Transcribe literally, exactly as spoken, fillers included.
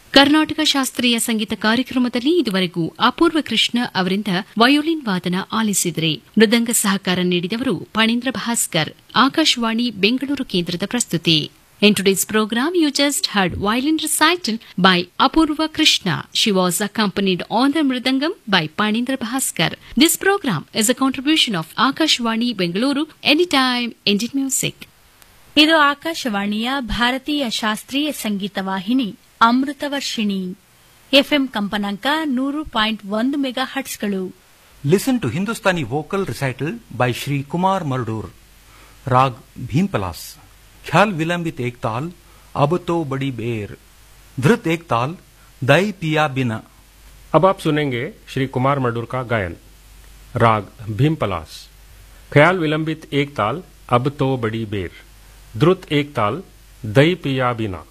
ಕರ್ನಾಟಕ ಶಾಸ್ತ್ರೀಯ ಸಂಗೀತ ಕಾರ್ಯಕ್ರಮದಲ್ಲಿ ಇದುವರೆಗೂ ಅಪೂರ್ವ ಕೃಷ್ಣ ಅವರಿಂದ ವಯೋಲಿನ್ ವಾದನ ಆಲಿಸಿದರೆ. ಮೃದಂಗ ಸಹಕಾರ ನೀಡಿದವರು ಫಣೀಂದ್ರ ಭಾಸ್ಕರ್. ಆಕಾಶವಾಣಿ ಬೆಂಗಳೂರು ಕೇಂದ್ರದ ಪ್ರಸ್ತುತಿ. In today's program, you just heard violin recital by Apurva Krishna. She was accompanied on the mridangam by Panindra Bhaskar. This program is a contribution of Akashvani Bengaluru, Anytime Indian Music. ಇದು ಆಕಾಶವಾಣಿಯ ಭಾರತೀಯ ಶಾಸ್ತ್ರೀಯ ಸಂಗೀತ ವಾಹಿನಿ Amritavarshini. FM ಕಂಪನಾಂಕ ನೂರು point ಒಂದು mega ಹಟ್ಸ್ಗಳು. Listen to Hindustani vocal recital by Shri Kumar Mardur. Rag Bhimpalas. ख्याल विलंबित एक ताल, अब तो बड़ी बेर, धृत एक ताल, दई पिया बिना. अब आप सुनेंगे श्री कुमार मडूर का गायन. राग भीमपलास. ख्याल विलंबित एक ताल, अब तो बड़ी बेर, द्रुत एक ताल, दई पिया बिना.